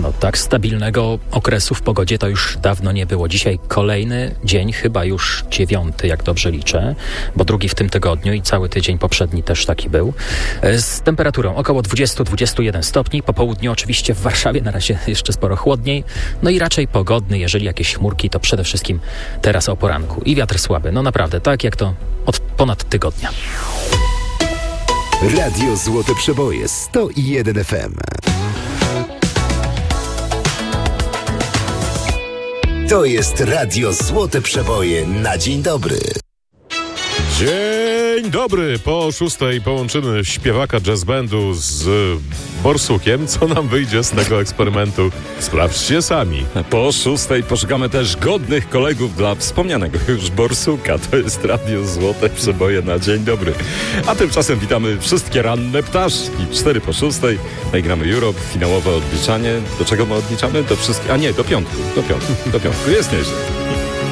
No tak stabilnego okresu w pogodzie to już dawno nie było. Dzisiaj kolejny dzień, chyba już 9, jak dobrze liczę, bo drugi w tym tygodniu i cały tydzień poprzedni też taki był. Z temperaturą około 20-21 stopni. Po południu oczywiście w Warszawie na razie jeszcze sporo chłodniej. No i raczej pogodny, jeżeli jakieś chmurki, to przede wszystkim teraz o poranku. I wiatr słaby. No naprawdę, tak jak to od ponad tygodnia. Radio Złote Przeboje 101 FM. To jest Radio Złote Przeboje na dzień dobry. Dzień dobry! Po 6 połączymy śpiewaka jazz bandu z borsukiem. Co nam wyjdzie z tego eksperymentu? Sprawdźcie sami. Po 6 poszukamy też godnych kolegów dla wspomnianego już borsuka. To jest Radio Złote Przeboje na dzień dobry. A tymczasem witamy wszystkie ranne ptaszki. 4 po 6. No i gramy Europe, finałowe odliczanie. Do czego my odliczamy? Do wszystkich. A nie, do piątku. Do piątku. Jest nieźle.